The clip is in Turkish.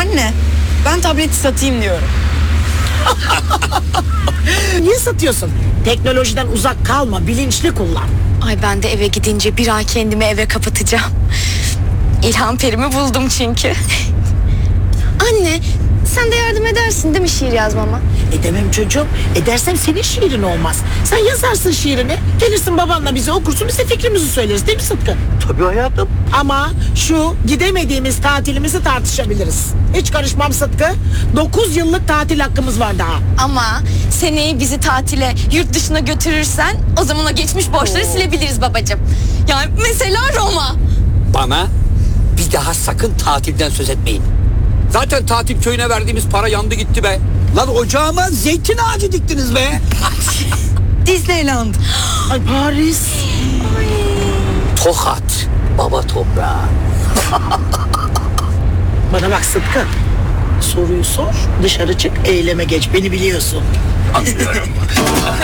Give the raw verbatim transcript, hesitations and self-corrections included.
Anne, ben tableti satayım diyorum. Niye satıyorsun? Teknolojiden uzak kalma, bilinçli kullan. Ay ben de eve gidince bir ay kendimi eve kapatacağım. İlham perimi buldum çünkü. Anne, sen de yardım edersin değil mi şiir yazmama? Edemem çocuğum. Edersem senin şiirin olmaz. Sen yazarsın şiirini, gelirsin babanla bize okursun, biz de fikrimizi söyleriz değil mi Sıtkı? Tabii hayatım. Ama şu gidemediğimiz tatilimizi tartışabiliriz. Hiç karışmam Sıtkı. Dokuz yıllık tatil hakkımız var daha. Ama seneye bizi tatile yurt dışına götürürsen o zaman o geçmiş borçları silebiliriz babacığım. Yani mesela Roma. Bana bir daha sakın tatilden söz etmeyin. Zaten tatil köyüne verdiğimiz para yandı gitti be. Lan ocağıma zeytin ağacı diktiniz be. Disneyland. Ay Paris. Tokat baba toprağı. Bana bak Sıtkı. Soruyu sor, dışarı çık, eyleme geç. Beni biliyorsun. Anlıyorum.